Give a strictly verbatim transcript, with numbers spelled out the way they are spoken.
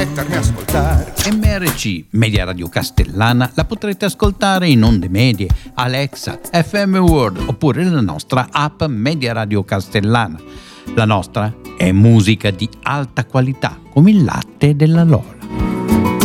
mettermi a ascoltare. M R C, Media Radio Castellana, la potrete ascoltare in onde medie, Alexa, F M World oppure la nostra app Media Radio Castellana. La nostra è musica di alta qualità, come il latte della Lora.